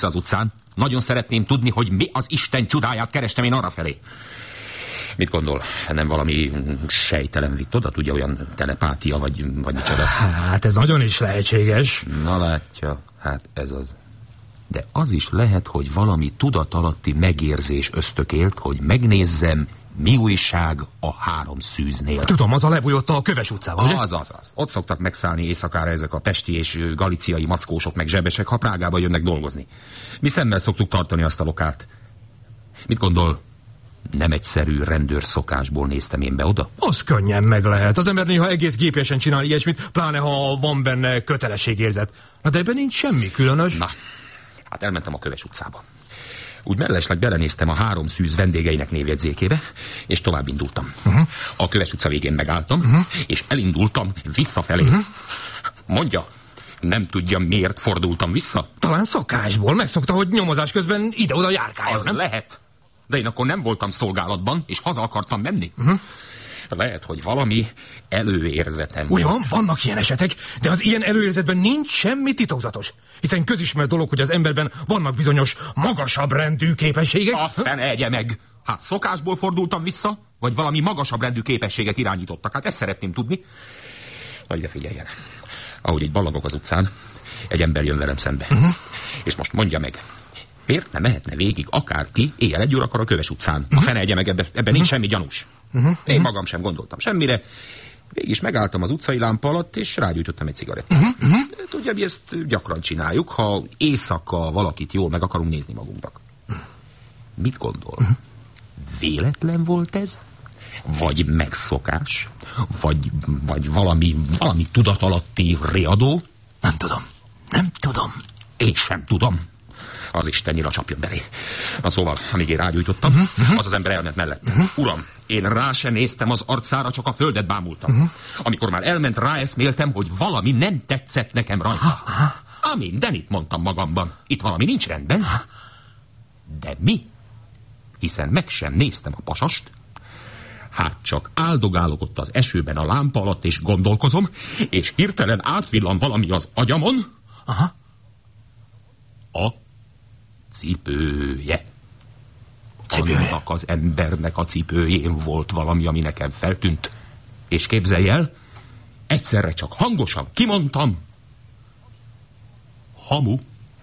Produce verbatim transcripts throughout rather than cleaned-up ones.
az utcán. Nagyon szeretném tudni, hogy mi az Isten csodáját kerestem én arrafelé. Mit gondol? Nem valami sejtelen vitt oda? Tudja, olyan telepátia, vagy, vagy micsoda? Hát ez nagyon is lehetséges. Na látja, hát ez az. De az is lehet, hogy valami tudatalatti megérzés ösztökélt, hogy megnézzem, mi újság a három szűznél. Tudom, az a lebújott a Köves utcában, ugye? Az, az, az. Ott szoktak megszállni éjszakára ezek a pesti és galiciai mackósok meg zsebesek, ha Prágába jönnek dolgozni. Mi szemmel szoktuk tartani azt a lokált. Mit gondol? Nem egyszerű rendőrszokásból néztem én be oda? Az könnyen meg lehet. Az ember néha egész gépesen csinál ilyesmit, pláne ha van benne kötelességérzet. Na de ebben nincs semmi különös. Na, hát elmentem a Köves utcába. Úgy mellesleg belenéztem a három szűz vendégeinek névjegyzékébe, és tovább indultam. Uh-huh. A Köves utca végén megálltam, uh-huh. és elindultam visszafelé. Uh-huh. Mondja, nem tudja, miért fordultam vissza? Talán szokásból. Megszokta, hogy nyomozás közben ide-oda járkálja, az nem? lehet. De én akkor nem voltam szolgálatban, és haza akartam menni. Uh-huh. Lehet, hogy valami előérzetem Úgy volt. van, vannak ilyen esetek, de az ilyen előérzetben nincs semmi titokzatos. Hiszen közismert dolog, hogy az emberben vannak bizonyos magasabb rendű képességek. A fene egye meg! Hát szokásból fordultam vissza, vagy valami magasabb rendű képességek irányítottak? Hát ezt szeretném tudni. Na ide figyeljen. Ahogy egy ballagok az utcán, egy ember jön velem szembe. Uh-huh. És most mondja meg, miért ne mehetne végig akárki éjjel egy órakor a Köves utcán? Uh-huh. A fene egye meg, ebben ebbe uh-huh. nincs semmi gyanús. Uh-huh. Én magam sem gondoltam semmire. Végig is megálltam az utcai lámpa alatt, és rágyújtottam egy cigarettát. Uh-huh. Uh-huh. Tudja, mi ezt gyakran csináljuk, ha éjszaka valakit jól meg akarunk nézni magunknak. Uh-huh. Mit gondol? Uh-huh. Véletlen volt ez? Vagy megszokás? Vagy, vagy valami, valami tudatalatti riadó? Nem tudom. Nem tudom. Én sem tudom. Az Isten nyila csapjon belé. Na szóval, amíg én rágyújtottam, uh-huh, uh-huh. az az ember elment mellettem. Uh-huh. Uram, én rá se néztem az arcára, csak a földet bámultam. Uh-huh. Amikor már elment, ráeszméltem, hogy valami nem tetszett nekem rajta. Uh-huh. A mindenit mondtam magamban. Itt valami nincs rendben. Uh-huh. De mi? Hiszen meg sem néztem a pasast. Hát csak áldogálok ott az esőben a lámpa alatt, és gondolkozom, és hirtelen átvillan valami az agyamon. Aha. A cipője. Cipője? Annak az embernek a cipőjén volt valami, ami nekem feltűnt. És képzelj el, egyszerre csak hangosan kimondtam. Hamu.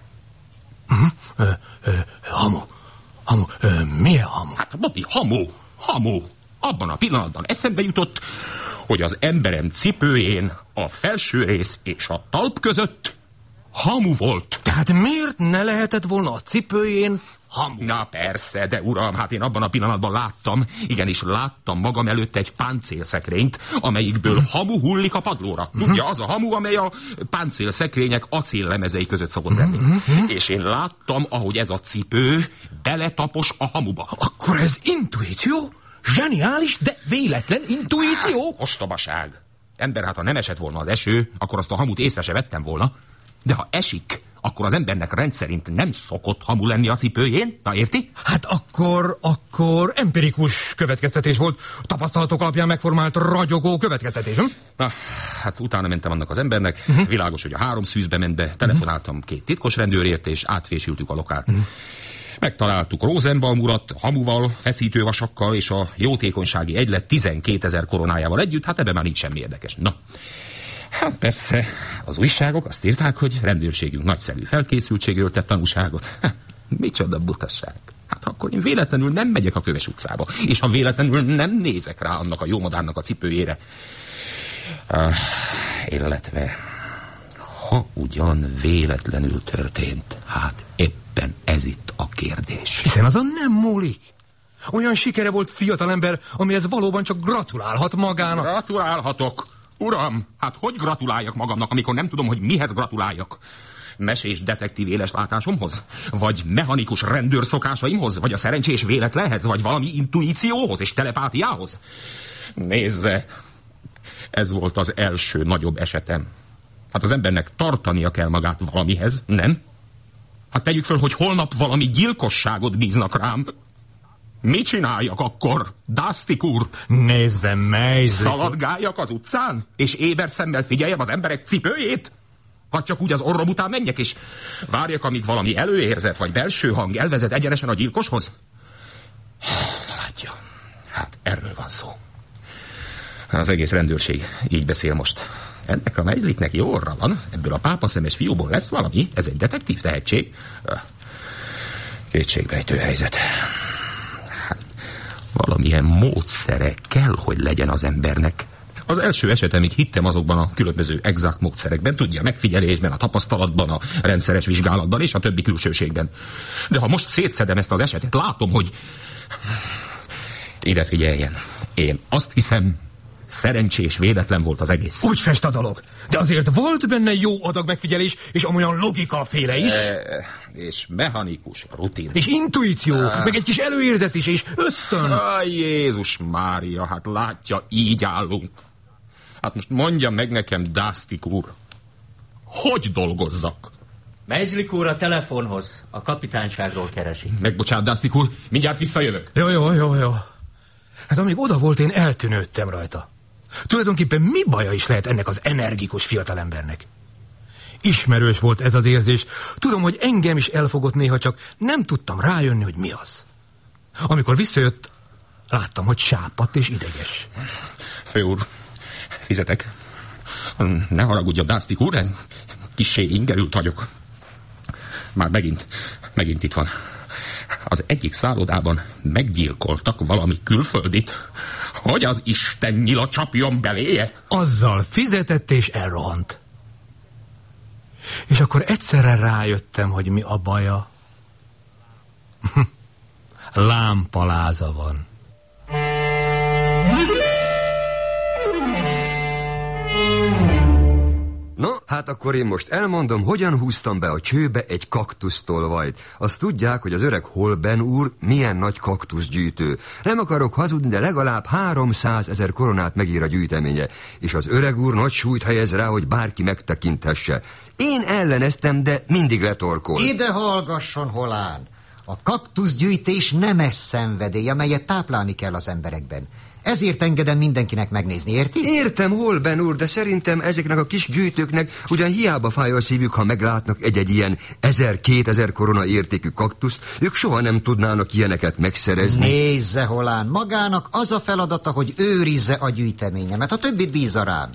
Uh-huh. Ö, ö, hamu. Hamu. Ö, milyen hamu? Hát, Bobby, hamu. Hamu. Abban a pillanatban eszembe jutott, hogy az emberem cipőjén a felső rész és a talp között hamu volt. Tehát miért ne lehetett volna a cipőjén hamu? Na persze, de uram, hát én abban a pillanatban láttam, igenis láttam magam előtt egy páncélszekrényt, amelyikből uh-huh. hamu hullik a padlóra. Uh-huh. Tudja, az a hamu, amely a páncélszekrények acéllemezei között szokott lenni. Uh-huh. És én láttam, ahogy ez a cipő beletapos a hamuba. Akkor ez intuíció? Zseniális, de véletlen intuíció? Hát, ostobaság. Ember, hát ha nem esett volna az eső, akkor azt a hamut észre se vettem volna. De ha esik, akkor az embernek rendszerint nem szokott hamu lenni a cipőjén, na érti? Hát akkor, akkor empirikus következtetés volt, tapasztalatok alapján megformált ragyogó következtetés, hm? Na, hát utána mentem annak az embernek, uh-huh. világos, hogy a három szűzbe ment be, telefonáltam uh-huh. két titkos rendőrért, és átfésültük a lokált. Uh-huh. Megtaláltuk Rosenbaum urat hamuval, feszítővasakkal és a jótékonysági egylet tizenkétezer koronájával együtt, hát ebben már nincs semmi érdekes. Na, hát persze, az újságok azt írták, hogy rendőrségünk nagyszerű felkészültségről tett tanúságot. Micsoda butasság. Hát akkor én véletlenül nem megyek a Köves utcába, és ha véletlenül nem nézek rá annak a jó madárnak a cipőjére. Ah, illetve, ha ugyan véletlenül történt, hát éppen ez itt a kérdés. Hiszen azon nem múlik. Olyan sikere volt fiatalember, amihez valóban csak gratulálhat magának. Gratulálhatok. Uram, hát hogy gratuláljak magamnak, amikor nem tudom, hogy mihez gratuláljak? Mesés detektív éleslátásomhoz? Vagy mechanikus rendőr szokásaimhoz? Vagy a szerencsés véletlenhez? Vagy valami intuícióhoz és telepátiához? Nézze, ez volt az első nagyobb esetem. Hát az embernek tartania kell magát valamihez, nem? Hát tegyük föl, hogy holnap valami gyilkosságot bíznak rám. Mit csináljak akkor, Dusty úr? Nézzem, mely... Szaladgáljak az utcán, és éber szemmel figyeljem az emberek cipőjét? Hát csak úgy az orrom után menjek, és várjak, amíg valami előérzet vagy belső hang elvezet egyenesen a gyilkoshoz? Na látja, hát erről van szó. Az egész rendőrség így beszél most. Ennek a Meisliknek jó orra van, ebből a pápaszemes fiúból lesz valami, ez egy detektív tehetség. Kétségbejtő helyzet. Hát, valamilyen módszere kell, hogy legyen az embernek. Az első esetemig hittem azokban a különböző exakt módszerekben, tudja, megfigyelésben, a tapasztalatban, a rendszeres vizsgálatban és a többi külsőségben. De ha most szétszedem ezt az esetet, látom, hogy... Ide figyeljen. Én azt hiszem, szerencsés, véletlen volt az egész. Úgy fest a dolog. De azért volt benne jó adag megfigyelés, és amolyan logika féle is. E, és mechanikus rutin. És intuíció, ah. meg egy kis előérzet is, és ösztön. Ah, Jézus Mária, hát látja, így állunk. Hát most mondja meg nekem, Dastik úr, hogy dolgozzak? Meislik úr a telefonhoz, a kapitányságról keresi. Megbocsát, Dastik úr, mindjárt visszajövök. Jó, jó, jó, jó. Hát amíg oda volt, én eltűnődtem rajta. Tulajdonképpen mi baja is lehet ennek az energikus fiatalembernek? Ismerős volt ez az érzés. Tudom, hogy engem is elfogott néha, csak nem tudtam rájönni, hogy mi az. Amikor visszajött, láttam, hogy sápadt és ideges. Fő úr, fizetek. Ne haragudja, Dastik úr, kissé ingerült vagyok. Már megint, megint itt van. Az egyik szállodában meggyilkoltak valami külföldit. Hogy az Isten nyila csapjon beléje? Azzal fizetett és elrohant. És akkor egyszerre rájöttem, hogy mi a baja. Lámpaláza van. No, hát akkor én most elmondom, hogyan húztam be a csőbe egy kaktusztolvajt. Azt tudják, hogy az öreg Holben úr milyen nagy kaktuszgyűjtő. Nem akarok hazudni, de legalább háromszázezer koronát megír a gyűjteménye. És az öreg úr nagy súlyt helyez rá, hogy bárki megtekinthesse. Én elleneztem, de mindig letorkol. Ide hallgasson, Holán! A kaktuszgyűjtés nemes szenvedély, amelyet táplálni kell az emberekben. Ezért engedem mindenkinek megnézni, érti? Értem, Holben úr, de szerintem ezeknek a kis gyűjtőknek ugyan hiába fáj a szívük, ha meglátnak egy-egy ilyen ezer-kétezer korona értékű kaktuszt, ők soha nem tudnának ilyeneket megszerezni. Nézze, Holán, magának az a feladata, hogy őrizze a gyűjteményemet, a többit bízza rám.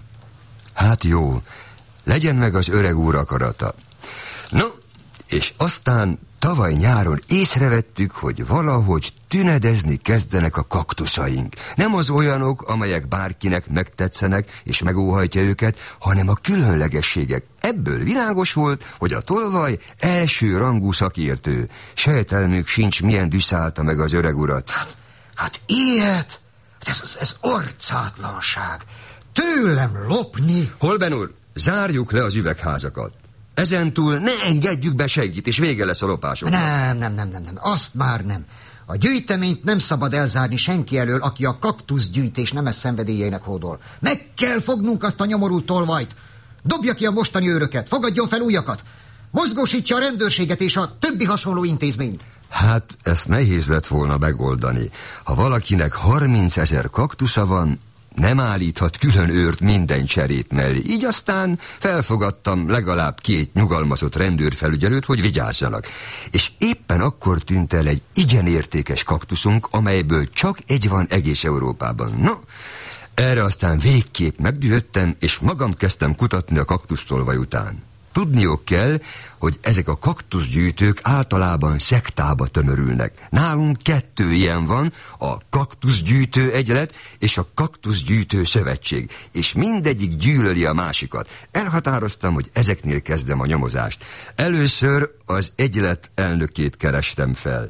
Hát jó, legyen meg az öreg úr akarata. No, és aztán tavaly nyáron észrevettük, hogy valahogy tünedezni kezdenek a kaktuszaink. Nem az olyanok, amelyek bárkinek megtetszenek és megóhajtja őket, hanem a különlegességek. Ebből világos volt, hogy a tolvaj első rangú szakértő. Sejtelmük sincs, milyen düsszálta meg az öreg urat. Hát, hát ilyet? Ez, ez orcátlanság. Tőlem lopni? Holben úr, zárjuk le az üvegházakat. Ezentúl ne engedjük be senkit, és vége lesz a lopásoknak. Nem, nem, nem, nem, nem, azt már nem. A gyűjteményt nem szabad elzárni senki elől, aki a kaktuszgyűjtés nemes szenvedélyeinek hódol. Meg kell fognunk azt a nyomorult tolvajt. Dobja ki a mostani őröket, fogadjon fel újakat. Mozgósítsa a rendőrséget és a többi hasonló intézményt. Hát, ezt nehéz lett volna megoldani. Ha valakinek harmincezer kaktusza van, nem állíthat külön őrt minden cserép mellé. Így aztán felfogadtam legalább két nyugalmazott rendőrfelügyelőt, hogy vigyázzanak. És éppen akkor tűnt el egy igen értékes kaktuszunk, amelyből csak egy van egész Európában. No, erre aztán végképp megdühöttem, és magam kezdtem kutatni a kaktusztolvaj után. Tudniok kell, hogy ezek a kaktuszgyűjtők általában szektába tömörülnek. Nálunk kettő ilyen van, a kaktuszgyűjtő egylet és a kaktuszgyűjtő szövetség, és mindegyik gyűlöli a másikat. Elhatároztam, hogy ezeknél kezdem a nyomozást. Először az egylet elnökét kerestem fel.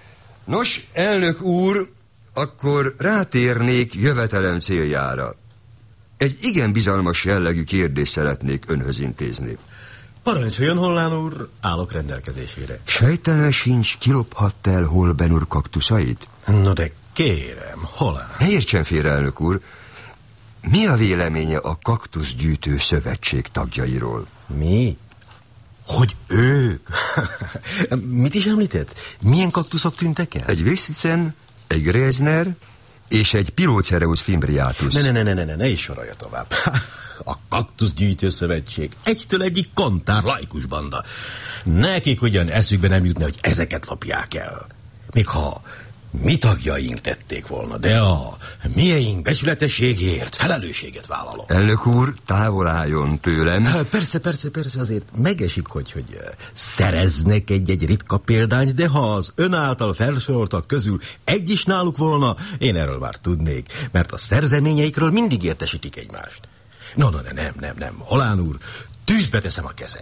Nos, elnök úr, akkor rátérnék jövetelem céljára. Egy igen bizalmas jellegű kérdést szeretnék önhöz intézni. Parancsoljon, Hollán úr, állok rendelkezésére. Sejtelme sincs, kilophatta el Holben úr kaktuszait? No de kérem, Hollán. Ne értsen félre, elnök úr. Mi a véleménye a kaktuszgyűjtő szövetség tagjairól? Mi? Hogy ők? Mit is említett? Milyen kaktuszok tűntek el? Egy Vrissicen, egy Gräsner és egy Pilocereus fimbriatus. Ne, ne, ne, ne, ne, ne is sorolja tovább. A Kaktuszgyűjtő Szövetség. Egytől egyik kantár laikus banda. Nekik ugyan eszükbe nem jutna, hogy ezeket lopják el. Még ha mi tagjaink tették volna, de a mieink becsületességért felelősséget vállalok. Elnök úr, távol álljon tőlem. Persze, persze, persze, azért megesik, hogy, hogy szereznek egy-egy ritka példányt, de ha az ön által felsoroltak közül egy is náluk volna, én erről már tudnék, mert a szerzeményeikről mindig értesítik egymást. No, no, nem, nem, nem, Holán úr, tűzbe teszem a kezem.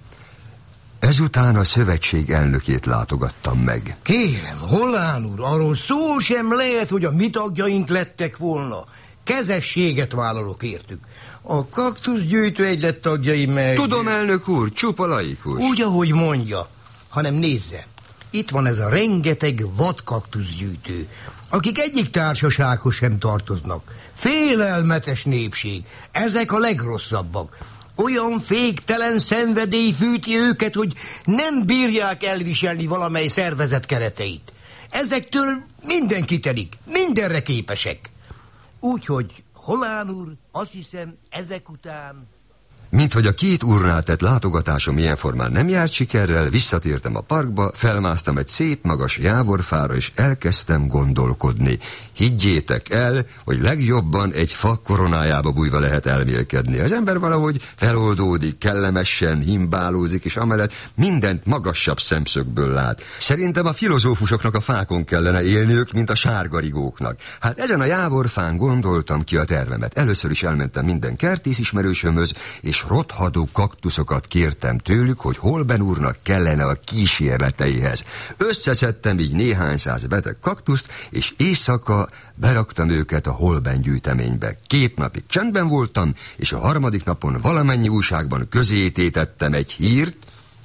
Ezután a szövetség elnökét látogattam meg. Kérem, Holán úr, arról szó sem lehet, hogy a mi tagjaink lettek volna. Kezességet vállalok értük. A Kaktuszgyűjtő Egylet tagjai meg... Tudom, elnök úr, csupa laikus. Úgy, ahogy mondja, hanem nézze. Itt van ez a rengeteg vadkaktuszgyűjtő, akik egyik társasághoz sem tartoznak. Félelmetes népség. Ezek a legrosszabbak. Olyan féktelen szenvedély fűti őket, hogy nem bírják elviselni valamely szervezet kereteit. Ezektől mindenki telik, mindenre képesek. Úgyhogy, Holán úr, azt hiszem, ezek után... Mint hogy a két úrnál tett látogatásom ilyen formán nem járt sikerrel, visszatértem a parkba, felmásztam egy szép magas jávorfára, és elkezdtem gondolkodni. Higgyétek el, hogy legjobban egy fa koronájába bújva lehet elmélkedni. Az ember valahogy feloldódik, kellemesen himbálózik, és amellett mindent magasabb szemszögből lát. Szerintem a filozófusoknak a fákon kellene élniük, mint a sárgarigóknak. Hát ezen a jávorfán gondoltam ki a tervemet. Először is elmentem minden kertész ismerősömhöz, és rothadó kaktuszokat kértem tőlük, hogy Holben úrnak kellene a kísérleteihez. Összeszedtem így néhány száz beteg kaktuszt, és éjszaka beraktam őket a Holben gyűjteménybe. Két napig csendben voltam, és a harmadik napon valamennyi újságban közététettem egy hírt.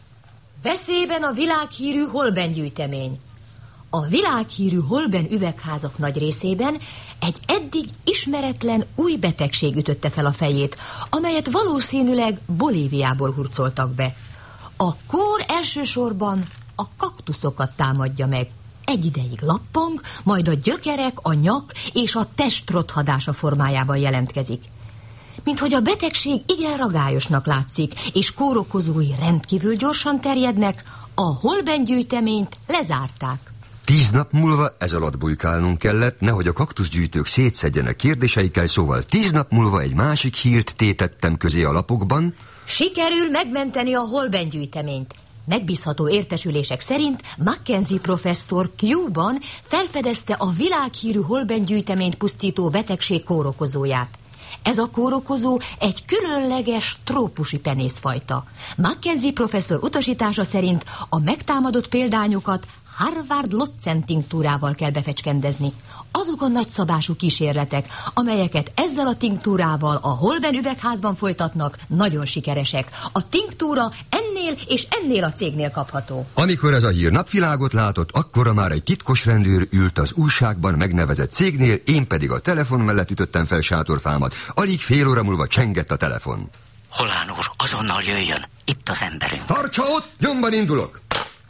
Veszélyben a világhírű Holben gyűjtemény. A világhírű Holben üvegházak nagy részében egy eddig ismeretlen új betegség ütötte fel a fejét, amelyet valószínűleg Bolíviából hurcoltak be. A kór elsősorban a kaktuszokat támadja meg. Egy ideig lappang, majd a gyökerek, a nyak és a test rothadása formájában jelentkezik. Minthogy a betegség igen ragályosnak látszik, és kórokozói rendkívül gyorsan terjednek, a Holben gyűjteményt lezárták. Tíz nap múlva ez alatt bujkálnunk kellett, nehogy a kaktuszgyűjtők szétszedjenek kérdéseikkel, szóval tíz nap múlva egy másik hírt tétettem közé a lapokban. Sikerül megmenteni a Holben gyűjteményt. Megbízható értesülések szerint Mackenzie professzor Kew-ban felfedezte a világhírű Holben gyűjteményt pusztító betegség kórokozóját. Ez a kórokozó egy különleges trópusi penészfajta. Mackenzie professzor utasítása szerint a megtámadott példányokat Harvard Lotzen tinktúrával kell befecskendezni. Azok a nagyszabású kísérletek, amelyeket ezzel a tinktúrával a Holben üvegházban folytatnak, nagyon sikeresek. A tinktúra ennél és ennél a cégnél kapható. Amikor ez a hír napvilágot látott, akkora már egy titkos rendőr ült az újságban megnevezett cégnél, én pedig a telefon mellett ütöttem fel sátorfámat. Alig fél óra múlva csengett a telefon. Holán úr, azonnal jöjjön, itt az emberünk. Tartsa ott, nyomban indulok!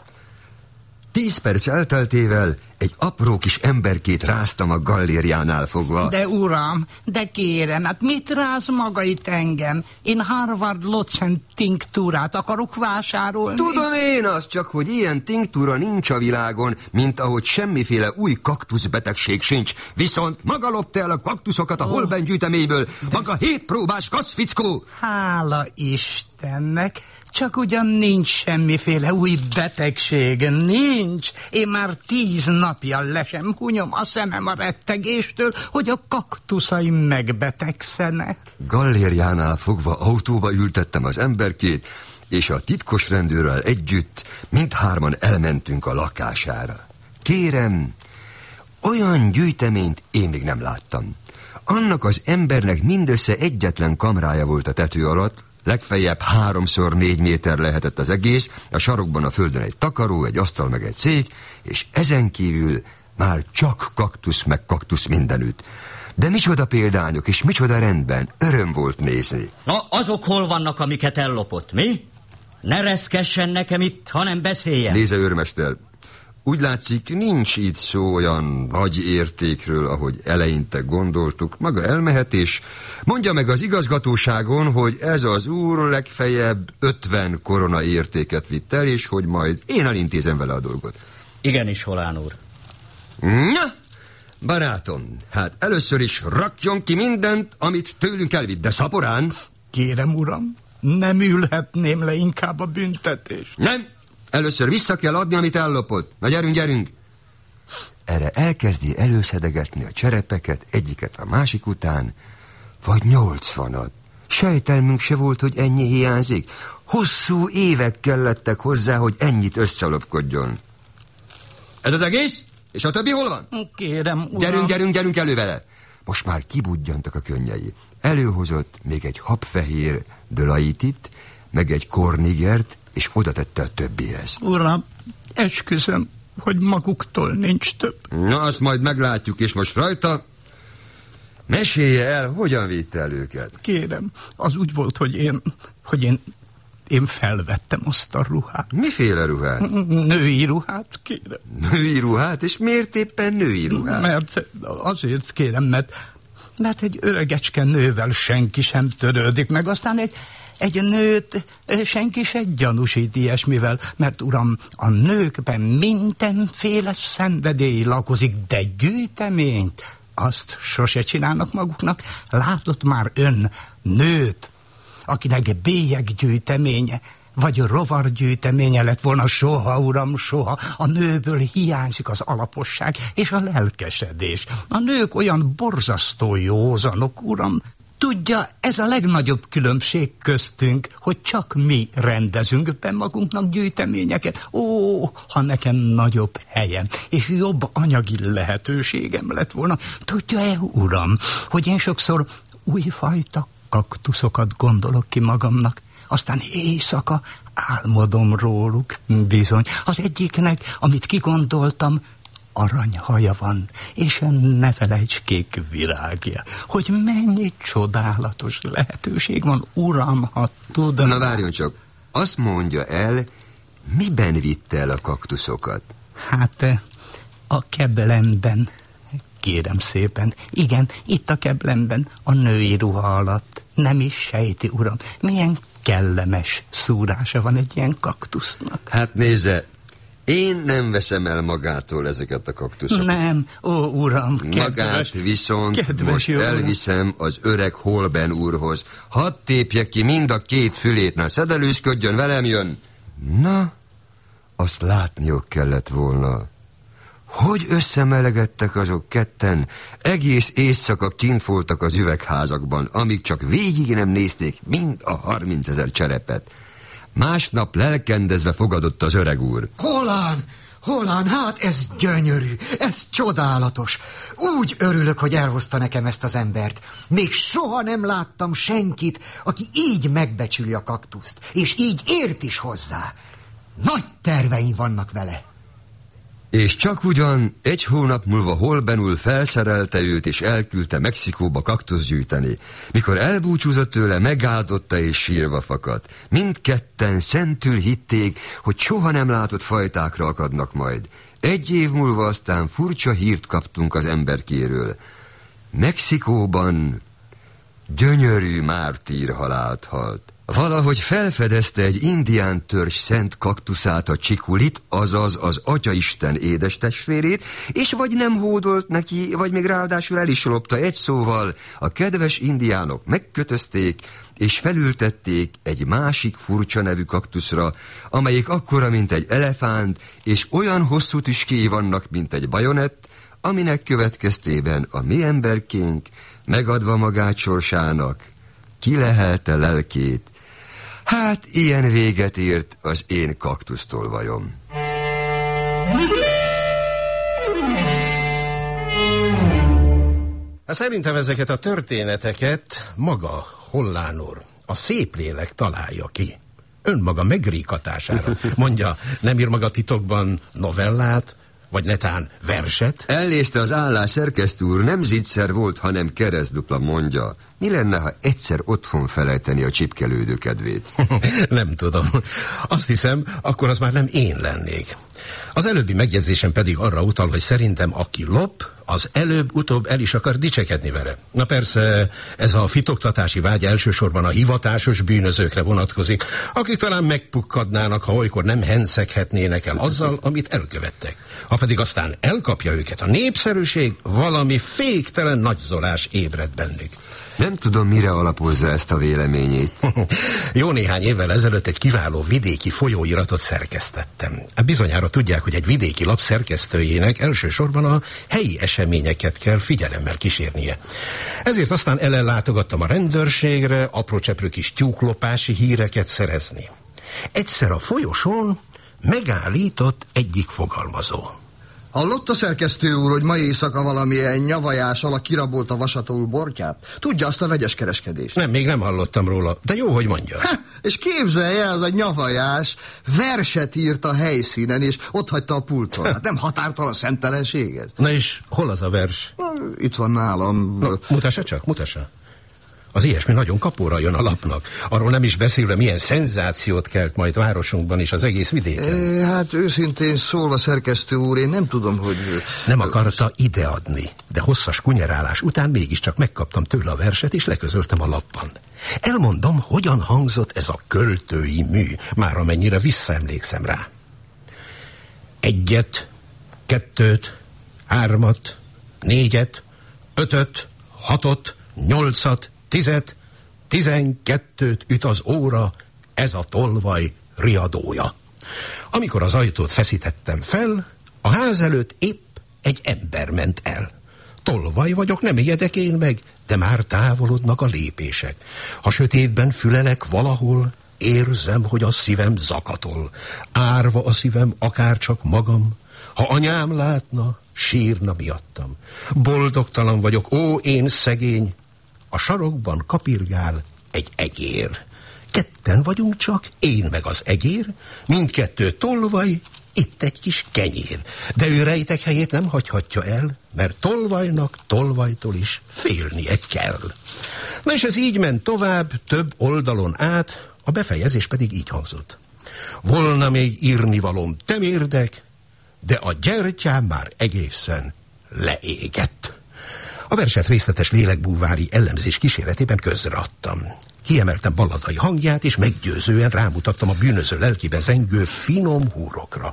Tíz perc elteltével egy apró kis emberkét ráztam a gallériánál fogva. De uram, de kérem, hát mit ráz maga itt engem? Én Harvard Lotzen tinktúrát akarok vásárolni. Tudom én azt, csak hogy ilyen tinktúra nincs a világon, mint ahogy semmiféle új kaktuszbetegség sincs. Viszont maga lopta el a kaktuszokat a oh. Holben gyűjteményből. Maga hétpróbás gazfickó. Hála Istennek. Csak ugyan nincs semmiféle új betegség, nincs. Én már tíz napja le sem hunyom a szemem a rettegéstől, hogy a kaktuszaim megbetegszenek. Gallériánál fogva autóba ültettem az emberkét, és a titkos rendőrrel együtt mindhárman elmentünk a lakására. Kérem, olyan gyűjteményt én még nem láttam. Annak az embernek mindössze egyetlen kamrája volt a tető alatt, legfeljebb háromszor négy méter lehetett az egész, a sarokban a földön egy takaró, egy asztal meg egy szék, és ezen kívül már csak kaktusz meg kaktusz mindenütt. De micsoda példányok, és micsoda rendben, öröm volt nézni. Na, azok hol vannak, amiket ellopott, mi? Ne reszkessen nekem itt, hanem beszéljen. Nézze, őrmester, Úgy látszik, nincs itt szó olyan nagy értékről, ahogy eleinte gondoltuk. Maga elmehet, és mondja meg az igazgatóságon, hogy ez az úr legfeljebb ötven korona értéket vitt el, és hogy majd én elintézem vele a dolgot. Igenis, Holán úr. Na, barátom, hát először is rakjon ki mindent, amit tőlünk elvitt, de szaporán. Kérem, uram, nem ülhetném le inkább a büntetést. Nem, először vissza kell adni, amit ellopott. Na gyerünk, gyerünk. Erre elkezdi előszedegetni a cserepeket, egyiket a másik után, vagy nyolcvanat. Sejtelmünk se volt, hogy ennyi hiányzik. Hosszú évek kellettek hozzá, hogy ennyit összelopkodjon. Ez az egész? És a többi hol van? Kérem, uram. Gyerünk, gyerünk, gyerünk elő vele. Most már kibudjantak a könnyei. Előhozott még egy habfehér dölaitit, meg egy kornigert, és oda tette a többihez. Uram, esküszöm, hogy maguktól nincs több. Na, azt majd meglátjuk, és most rajta mesélje el, hogyan vitte el őket. Kérem, az úgy volt, hogy én, hogy én, én felvettem azt a ruhát. Miféle ruhát? Női ruhát, kérem. Női ruhát? És miért éppen női ruhát? Mert azért kérem, mert, mert egy öregecske nővel senki sem törődik meg, aztán egy Egy nőt senki se gyanúsít ilyesmivel, mert uram, a nőkben mindenféle szenvedély lakozik, de gyűjteményt azt sose csinálnak maguknak. Látott már ön nőt, akinek bélyeggyűjteménye vagy rovargyűjteménye lett volna? Soha, uram, soha. A nőből hiányzik az alaposság és a lelkesedés. A nők olyan borzasztó józanok, uram. Tudja, ez a legnagyobb különbség köztünk, hogy csak mi rendezünk be magunknak gyűjteményeket. Ó, ha nekem nagyobb helyem és jobb anyagi lehetőségem lett volna. Tudja-e, uram, hogy én sokszor újfajta kaktuszokat gondolok ki magamnak, aztán éjszaka álmodom róluk, bizony. Az egyiknek, amit kigondoltam, aranyhaja van, és a ne felejts kék virágja. Hogy mennyi csodálatos lehetőség van, uram, ha tudom. Na várjon csak, azt mondja el, miben vitte el a kaktuszokat? Hát a keblemben, kérem szépen. Igen, itt a keblemben, a női ruha alatt. Nem is sejti, uram, milyen kellemes szúrása van egy ilyen kaktusznak. Hát nézze, én nem veszem el magától ezeket a kaktuszokat. Nem, ó, uram, kedves. Magát viszont kedves most jó, elviszem az öreg Holben úrhoz. Hadd tépje ki mind a két fülét, na szedelőzködjön, velem jön. Na, azt látniok kellett volna. Hogy összemelegedtek azok ketten, egész éjszaka kint voltak az üvegházakban, amíg csak végig nem nézték mind a harmincezer cserepet. Másnap lelkendezve fogadott az öreg úr. Holán, Holán, hát ez gyönyörű, ez csodálatos. Úgy örülök, hogy elhozta nekem ezt az embert. Még soha nem láttam senkit, aki így megbecsüli a kaktuszt, és így ért is hozzá. Nagy terveim vannak vele. És csak ugyan egy hónap múlva Holben úr felszerelte őt, és elküldte Mexikóba kaktusz gyűjteni. Mikor elbúcsúzott tőle, megáldotta és sírva fakadt. Mindketten szentül hitték, hogy soha nem látott fajtákra akadnak majd. Egy év múlva aztán furcsa hírt kaptunk az emberkéről. Mexikóban gyönyörű mártír halált halt. Valahogy felfedezte egy indián törzs szent kaktuszát, a csikulit, azaz az Atyaisten édes testvérét, és vagy nem hódolt neki, vagy még ráadásul el is lopta. Egy szóval a kedves indiánok megkötözték, és felültették egy másik furcsa nevű kaktuszra, amelyik akkora, mint egy elefánt, és olyan hosszú tüskéi vannak, mint egy bajonett, aminek következtében a mi emberkénk, megadva magát sorsának, kilehelte lelkét. Hát ilyen véget ért az én kaktusztolvajom. Szerintem ezeket a történeteket maga Holán úr, a szép lélek találja ki. Önmaga megríkatására. Mondja, nem ír maga titokban novellát, vagy netán verset? Elnézte az állás, szerkesztő úr, nem zicser volt, hanem keresztdupla, mondja. Mi lenne, ha egyszer otthon felejteni a csipkelődő kedvét? Nem tudom. Azt hiszem, akkor az már nem én lennék. Az előbbi megjegyzésem pedig arra utal, hogy szerintem aki lop, az előbb-utóbb el is akar dicsekedni vele. Na persze, ez a fitoktatási vágy elsősorban a hivatásos bűnözőkre vonatkozik, akik talán megpukkadnának, ha olykor nem henceghetnének el azzal, amit elkövettek. Ha pedig aztán elkapja őket a népszerűség, valami féktelen nagyzolás ébred bennük. Nem tudom, mire alapozza ezt a véleményét. Jó néhány évvel ezelőtt egy kiváló vidéki folyóiratot szerkesztettem. Bizonyára tudják, hogy egy vidéki lap szerkesztőjének elsősorban a helyi eseményeket kell figyelemmel kísérnie. Ezért aztán ellenlátogattam a rendőrségre, aprócseprő kis tyúklopási híreket szerezni. Egyszer a folyosón megállított egyik fogalmazó. Hallott a szerkesztő úr, hogy ma éjszaka valamilyen nyavajás alak kirabolta Vasatóul bortját? Tudja azt a vegyes kereskedést? Nem, még nem hallottam róla, de jó, hogy mondja. Ha, és képzelje, az a nyavajás verset írt a helyszínen, és ott hagyta a pulton. Hát nem határtalan szemtelenség ez? Na és hol az a vers? Na, itt van nálam. No, mutassa csak, mutassa. Az ilyesmi nagyon kapóra jön a lapnak. Arról nem is beszélve, milyen szenzációt kelt majd városunkban és az egész vidéken. E, hát őszintén szólva, szerkesztő úr, én nem tudom, hogy... Nem akarta ideadni, de hosszas kunyerálás után mégiscsak megkaptam tőle a verset, és leközöltem a lapban. Elmondom, hogyan hangzott ez a költői mű, már amennyire visszaemlékszem rá. Egyet, kettőt, hármat, négyet, ötöt, hatot, nyolcat, tizet, tizenkettőt üt az óra, ez a tolvaj riadója. Amikor az ajtót feszítettem fel, a ház előtt épp egy ember ment el. Tolvaj vagyok, nem ijedek én meg, de már távolodnak a lépések. Ha sötétben fülelek valahol, érzem, hogy a szívem zakatol. Árva a szívem, akárcsak magam. Ha anyám látna, sírna miattam. Boldogtalan vagyok, ó, én szegény. A sarokban kapirgál egy egér. Ketten vagyunk csak, én meg az egér, mindkettő tolvaj, itt egy kis kenyér. De ő rejtek helyét nem hagyhatja el, mert tolvajnak tolvajtól is félnie kell. Na és ez így ment tovább, több oldalon át, a befejezés pedig így hangzott. Volna még írnivalóm temérdek, de a gyertyám már egészen leégett. A verset részletes lélekbúvári ellenzés kíséretében közreadtam. Kiemeltem balladai hangját, és meggyőzően rámutattam a bűnöző lelkébe zengő finom húrokra.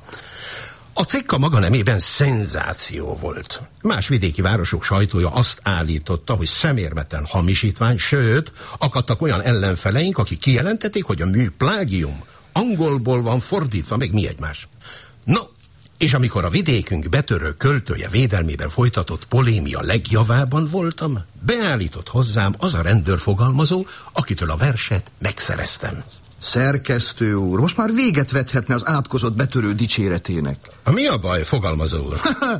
A cikka maga nemében szenzáció volt. Más vidéki városok sajtója azt állította, hogy szemérmeten hamisítvány, sőt, akadtak olyan ellenfeleink, akik kijelentették, hogy a mű plágium, angolból van fordítva, meg mi egymás. No, és amikor a vidékünk betörő költője védelmében folytatott polémia legjavában voltam, beállított hozzám az a rendőrfogalmazó, akitől a verset megszereztem. Szerkesztő úr, most már véget vethetne az átkozott betörő dicséretének. A mi a baj, fogalmazó úr?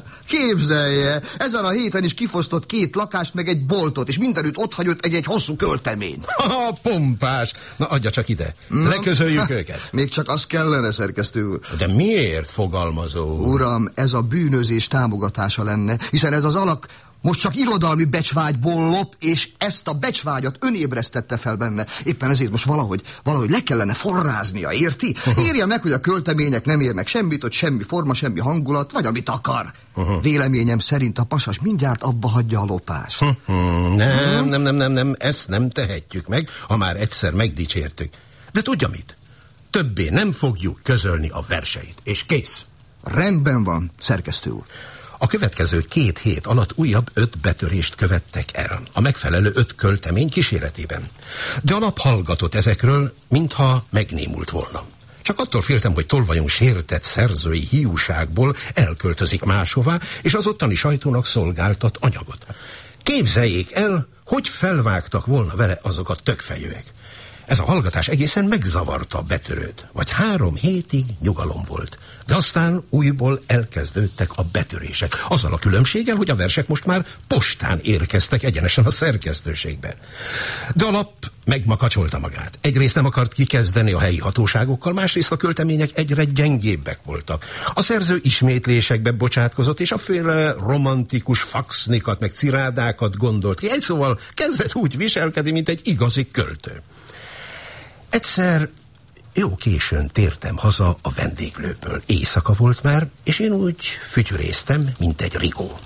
Képzelje, ezen a héten is kifosztott két lakást, meg egy boltot, és mindenütt ott hagyott egy-egy hosszú költeményt. Ha, pompás! Na, adja csak ide. Na, leközöljük ha, őket. Még csak az kellene, szerkesztő úr. De miért, fogalmazó úr? Uram, ez a bűnözés támogatása lenne, hiszen ez az alak most csak irodalmi becsvágyból lop, és ezt a becsvágyat önébresztette fel benne. Éppen ezért most valahogy, valahogy le kellene forráznia, érti? Uh-huh. Érje meg, hogy a költemények nem érnek semmit, hogy semmi forma, semmi hangulat, vagy amit akar. Uh-huh. Véleményem szerint a pasas mindjárt abba hagyja a lopást. Uh-huh. Nem, uh-huh. nem, nem, nem, nem, ezt nem tehetjük meg, ha már egyszer megdicsértük. De tudja mit? Többé nem fogjuk közölni a verseit, és kész. Rendben van, szerkesztő úr. A következő két hét alatt újabb öt betörést követtek el, a megfelelő öt költemény kíséretében. De a lap hallgatott ezekről, mintha megnémult volna. Csak attól féltem, hogy tolvajunk sértett szerzői hiúságból elköltözik máshová, és az ottani sajtónak szolgáltat anyagot. Képzeljék el, hogy felvágtak volna vele azok a tökfejűek. Ez a hallgatás egészen megzavarta a betörőt, vagy három hétig nyugalom volt. De aztán újból elkezdődtek a betörések. Azzal a különbséggel, hogy a versek most már postán érkeztek egyenesen a szerkesztőségbe. De a lap megmakacsolta magát. Egyrészt nem akart kikezdeni a helyi hatóságokkal, másrészt a költemények egyre gyengébbek voltak. A szerző ismétlésekbe bocsátkozott, és a féle romantikus faxnikat, meg cirádákat gondolt ki. Egy szóval kezdett úgy viselkedni, mint egy igazi költő. Egyszer Jó későn tértem haza a vendéglőből. Éjszaka volt már, és én úgy fütyüréztem, mint egy rigó.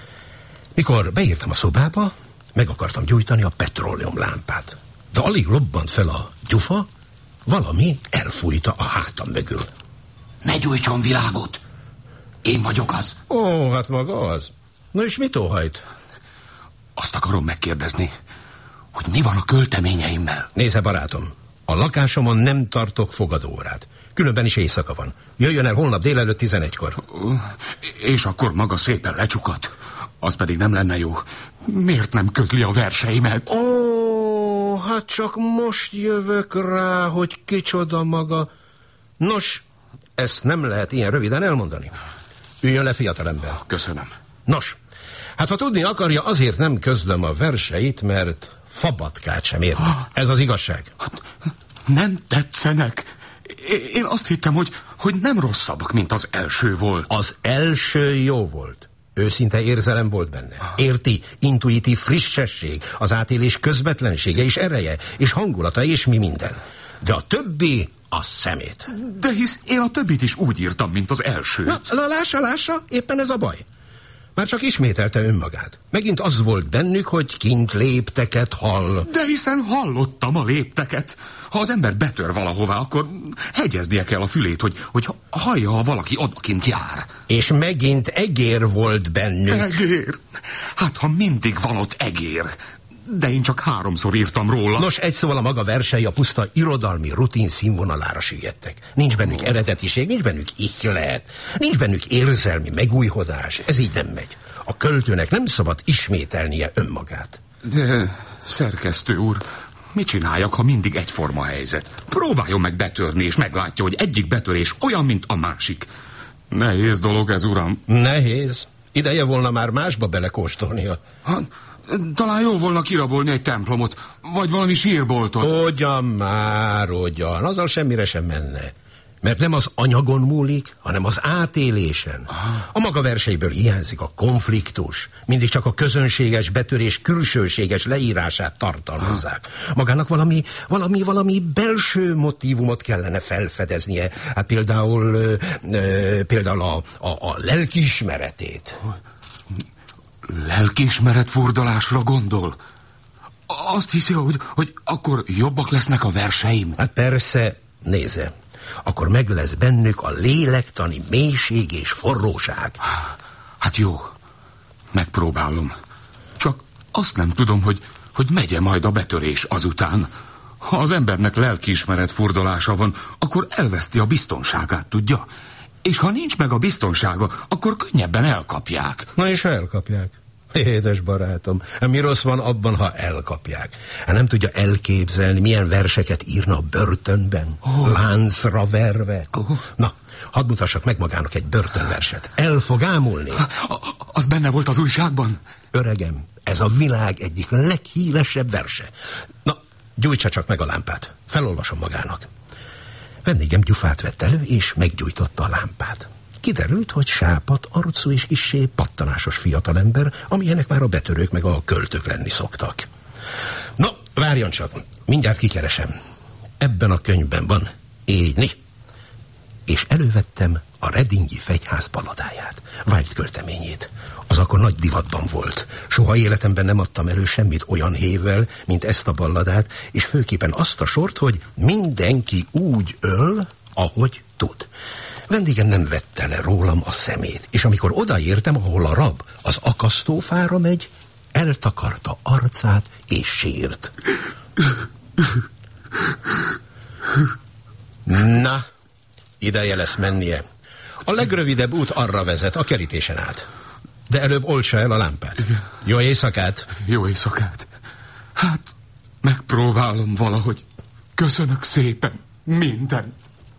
Mikor beértem a szobába, meg akartam gyújtani a petróleumlámpát. De alig lobbant fel a gyufa, valami elfújta a hátam mögül. Ne gyújtson világot! Én vagyok az. Ó, hát maga az. Na és mit óhajt? Azt akarom megkérdezni, hogy mi van a költeményeimmel. Nézze, barátom, a lakásomon nem tartok fogadóórát. Különben is éjszaka van. Jöjjön el holnap délelőtt tizenegykor. És akkor maga szépen lecsukat. Az pedig nem lenne jó. Miért nem közli a verseimet? Ó, hát csak most jövök rá, hogy kicsoda maga. Nos, ezt nem lehet ilyen röviden elmondani. Üljön le, fiatalember. Köszönöm. Nos, hát ha tudni akarja, azért nem közlöm a verseit, mert fabatkát sem érnek. Ez az igazság. Hát, nem tetszenek. Én azt hittem, hogy, hogy nem rosszabbak, mint az első volt. Az első jó volt. Őszinte érzelem volt benne. Érti, intuitív frissesség, az átélés közvetlensége és ereje, és hangulata, és mi minden. De a többi a szemét. De hisz én a többit is úgy írtam, mint az elsőt. Na, na lássa, lássa, éppen ez a baj. Már csak ismételte önmagát. Megint az volt bennük, hogy kint lépteket hall. De hiszen hallottam a lépteket. Ha az ember betör valahová, akkor hegyeznie kell a fülét, hogy, hogy hallja, ha valaki odakint jár. És megint egér volt bennük. Egér? Hát, ha mindig van ott egér. De én csak háromszor írtam róla. Nos, egy szóval a maga versei a puszta irodalmi rutin színvonalára süllyedtek. Nincs bennük eredetiség, nincs bennük ihlet, nincs bennük érzelmi megújhodás. Ez így nem megy. A költőnek nem szabad ismételnie önmagát. De, szerkesztő úr, mit csináljak, ha mindig egyforma helyzet? Próbáljon meg betörni, és meglátja, hogy egyik betörés olyan, mint a másik. Nehéz dolog ez, uram. Nehéz? Ideje volna már másba belekóstolnia. Hát, talán jól volna kirabolni egy templomot, vagy valami sírboltot. Ugyan már, ugyan, azzal semmire sem menne. Mert nem az anyagon múlik, hanem az átélésen. A maga verseiből hiányzik a konfliktus. Mindig csak a közönséges betörés külsőséges leírását tartalmazzák. Magának valami, valami, valami belső motívumot kellene felfedeznie. Hát például, ö, ö, például a, a, a lelkiismeretét. Lelkiismeret furdalásra gondol? Azt hiszi, hogy, hogy akkor jobbak lesznek a verseim? Hát persze, nézze. Akkor meg lesz bennük a lélektani mélység és forróság. Hát jó, megpróbálom. Csak azt nem tudom, hogy, hogy megye majd a betörés azután. Ha az embernek lelkiismeret furdalása van, akkor elveszti a biztonságát, tudja? És ha nincs meg a biztonsága, akkor könnyebben elkapják. Na és ha elkapják? Édes barátom, mi rossz van abban, ha elkapják? Hát nem tudja elképzelni, milyen verseket írna a börtönben, oh. láncra verve. Oh. Na, hadd mutassak meg magának egy börtönverset. El fog ámulni. Az benne volt az újságban? Öregem, ez a világ egyik leghíresebb verse. Na, gyújtsa csak meg a lámpát. Felolvasom magának. Vendégem gyufát vett elő, és meggyújtotta a lámpát. Kiderült, hogy sápadt arcú és kissé pattanásos fiatalember, amilyenek már a betörők meg a költők lenni szoktak. Na, várjon csak, mindjárt kikeresem. Ebben a könyvben van Éjni. És elővettem a Redingi Fegyház balladáját, Wilde költeményét. Az akkor nagy divatban volt. Soha életemben nem adtam elő semmit olyan hévvel, mint ezt a balladát, és főképpen azt a sort, hogy mindenki úgy öl, ahogy tud. Vendégem nem vette le rólam a szemét, és amikor odaértem, ahol a rab az akasztófára megy, eltakarta arcát és sírt. Na, ideje lesz mennie. A legrövidebb út arra vezet, a kerítésen át. De előbb oltsa el a lámpát. Jó éjszakát! Jó éjszakát! Hát, megpróbálom valahogy. Köszönök szépen mindent.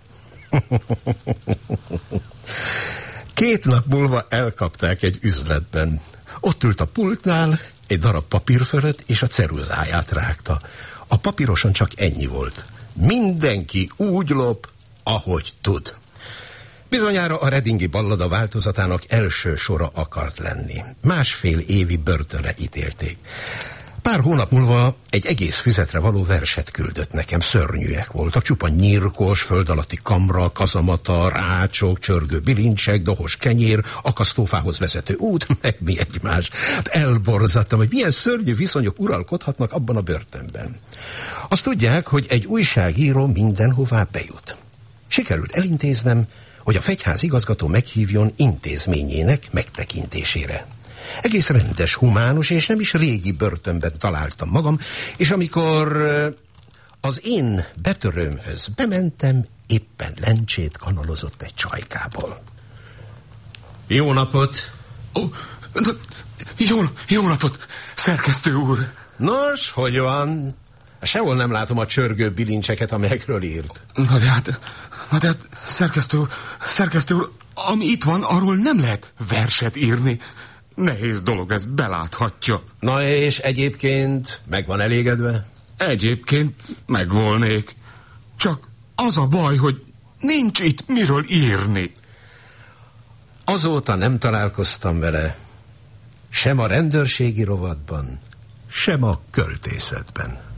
Két nap múlva elkapták egy üzletben. Ott ült a pultnál, egy darab papír fölött, és a ceruzáját rágta. A papíroson csak ennyi volt. Mindenki úgy lop, ahogy tud. Bizonyára a Redingi ballada változatának első sora akart lenni. Másfél évi börtönre ítélték. Pár hónap múlva egy egész füzetre való verset küldött nekem, szörnyűek voltak, csupa nyírkos, föld alatti kamra, kazamata, rácsok, csörgő bilincsek, dohos kenyér, akasztófához vezető út, meg mi egymás. Hát elborzadtam, hogy milyen szörnyű viszonyok uralkodhatnak abban a börtönben. Azt tudják, hogy egy újságíró mindenhová bejut. Sikerült elintéznem, hogy a fegyház igazgató meghívjon intézményének megtekintésére. Egész rendes, humánus és nem is régi börtönben találtam magam, és amikor az én betörőmhöz bementem, éppen lencsét kanalozott egy csajkából. Jó napot! Oh, na, jó, jó napot, szerkesztő úr! Nos, hogy van? Sehol nem látom a csörgő bilincseket, amelyekről írt. Na de hát, na de hát, szerkesztő úr, szerkesztő úr, ami itt van, arról nem lehet verset írni. Nehéz dolog, ezt beláthatja. Na és egyébként meg van elégedve? Egyébként megvolnék. Csak az a baj, hogy nincs itt miről írni. Azóta nem találkoztam vele. Sem a rendőrségi rovatban, sem a költészetben.